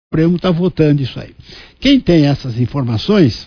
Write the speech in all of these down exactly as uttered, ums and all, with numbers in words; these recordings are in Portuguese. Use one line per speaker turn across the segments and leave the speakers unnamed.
Supremo está votando isso aí. Quem tem essas informações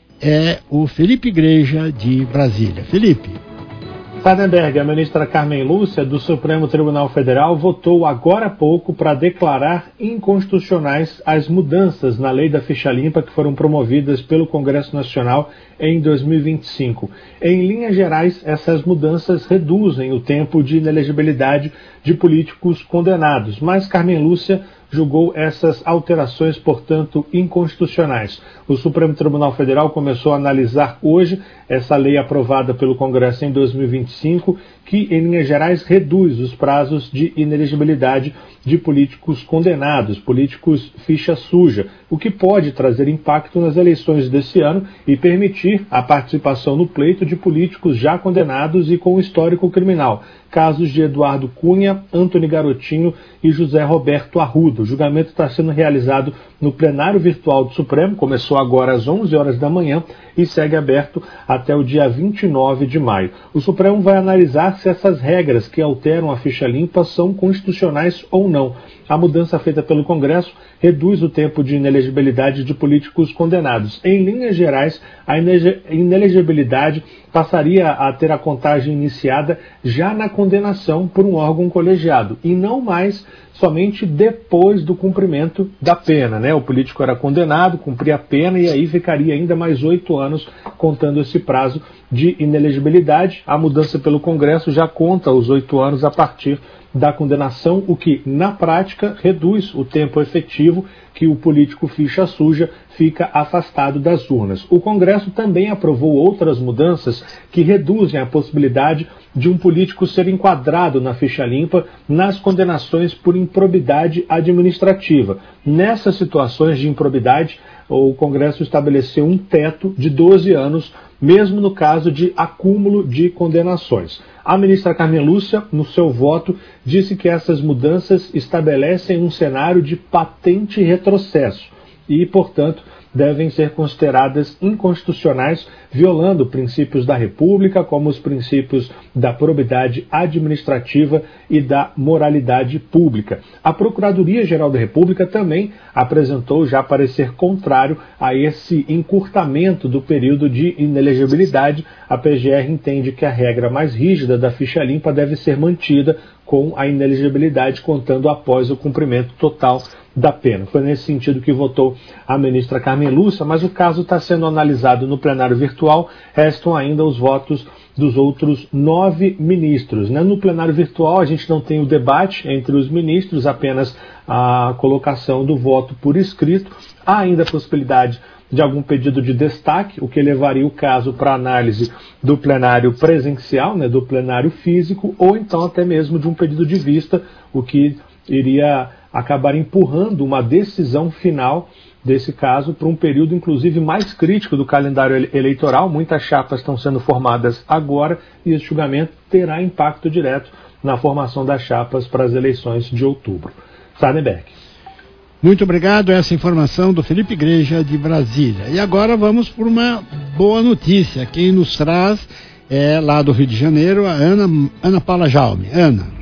é o Felipe Igreja, de Brasília. Felipe.
Sardenberg, a ministra Carmen Lúcia, do Supremo Tribunal Federal, votou agora há pouco para declarar inconstitucionais as mudanças na lei da ficha limpa que foram promovidas pelo Congresso Nacional em dois mil e vinte e cinco. Em linhas gerais, essas mudanças reduzem o tempo de inelegibilidade de políticos condenados, mas Carmen Lúcia julgou essas alterações, portanto, inconstitucionais. O Supremo Tribunal Federal começou a analisar hoje essa lei aprovada pelo Congresso em dois mil e vinte e cinco, que, em linhas gerais, reduz os prazos de inelegibilidade de políticos condenados, políticos ficha suja, o que pode trazer impacto nas eleições desse ano e permitir a participação no pleito de políticos já condenados e com histórico criminal. Casos de Eduardo Cunha, Antony Garotinho e José Roberto Arruda. O julgamento está sendo realizado no plenário virtual do Supremo, começou agora às onze horas da manhã e segue aberto até o dia vinte e nove de maio. O Supremo vai analisar se essas regras que alteram a ficha limpa são constitucionais ou não. A mudança feita pelo Congresso reduz o tempo de inelegibilidade de políticos condenados. Em linhas gerais, a inelegibilidade passaria a ter a contagem iniciada já na condenação por um órgão colegiado e não mais somente depois do cumprimento da pena, né? O político era condenado, cumpria a pena e aí ficaria ainda mais oito anos contando esse prazo de inelegibilidade. A mudança pelo Congresso já conta os oito anos a partir da condenação, o que, na prática, reduz o tempo efetivo que o político ficha suja fica afastado das urnas. O Congresso também aprovou outras mudanças que reduzem a possibilidade de um político ser enquadrado na ficha limpa nas condenações por improbidade administrativa. Nessas situações de improbidade, o Congresso estabeleceu um teto de doze anos, mesmo no caso de acúmulo de condenações. A ministra Carmen Lúcia, no seu voto, disse que essas mudanças estabelecem um cenário de patente retrocesso e, portanto, devem ser consideradas inconstitucionais, violando princípios da República, como os princípios da probidade administrativa e da moralidade pública. A Procuradoria-Geral da República também apresentou já parecer contrário a esse encurtamento do período de inelegibilidade. A P G R entende que a regra mais rígida da ficha limpa deve ser mantida, com a inelegibilidade contando após o cumprimento total da pena. Foi nesse sentido que votou a ministra Carmen Lúcia, mas o caso está sendo analisado no plenário virtual. Restam ainda os votos dos outros nove ministros, né? No plenário virtual a gente não tem o debate entre os ministros, apenas a colocação do voto por escrito. Há ainda a possibilidade de algum pedido de destaque, o que levaria o caso para análise do plenário presencial, né, do plenário físico, ou então até mesmo de um pedido de vista, o que iria acabar empurrando uma decisão final desse caso para um período, inclusive, mais crítico do calendário eleitoral. Muitas chapas estão sendo formadas agora e esse julgamento terá impacto direto na formação das chapas para as eleições de outubro. Sardenberg.
Muito obrigado, essa informação do Felipe Igreja, de Brasília. E agora vamos por uma boa notícia. Quem nos traz é, lá do Rio de Janeiro, a Ana, Ana Paula Jaume. Ana.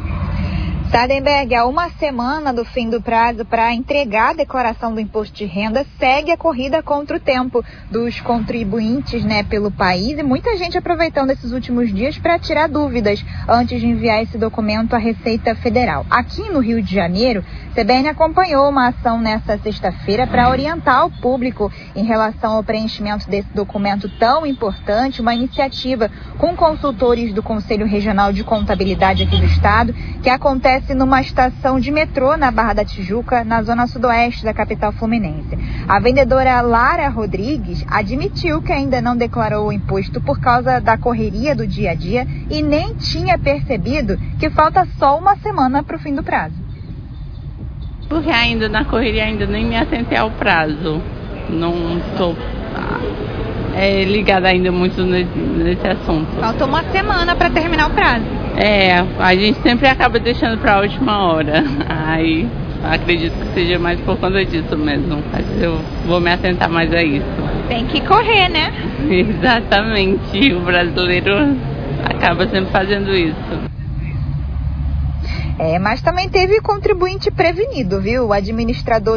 Sardenberg, há uma semana do fim do prazo para entregar a declaração do imposto de renda, segue a corrida contra o tempo dos contribuintes, né, pelo país, e muita gente aproveitando esses últimos dias para tirar dúvidas antes de enviar esse documento à Receita Federal. Aqui no Rio de Janeiro, C B N acompanhou uma ação nesta sexta-feira para orientar o público em relação ao preenchimento desse documento tão importante, uma iniciativa com consultores do Conselho Regional de Contabilidade aqui do Estado, que acontece numa estação de metrô na Barra da Tijuca, na zona sudoeste da capital fluminense. A vendedora Lara Rodrigues admitiu que ainda não declarou o imposto por causa da correria do dia a dia e nem tinha percebido que falta só uma semana para o fim do prazo.
Porque ainda na correria ainda nem me atentei ao prazo. Não estou é, ligada ainda muito nesse, nesse assunto.
Faltou uma semana para terminar o prazo.
É, a gente sempre acaba deixando para a última hora. Aí acredito que seja mais por conta disso mesmo. Mas eu vou me atentar mais a isso.
Tem que correr, né?
Exatamente. O brasileiro acaba sempre fazendo isso.
É, mas também teve contribuinte prevenido, viu? O administrador